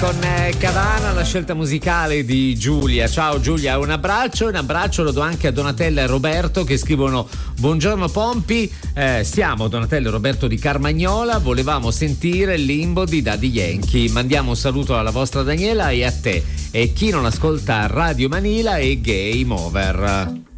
con Cavana, la scelta musicale di Giulia. Ciao Giulia, un abbraccio lo do anche a Donatella e Roberto che scrivono: buongiorno Pompi, siamo Donatella e Roberto di Carmagnola, volevamo sentire il Limbo di Daddy Yankee. Mandiamo un saluto alla vostra Daniela e a te e chi non ascolta Radio Manila e Game Over.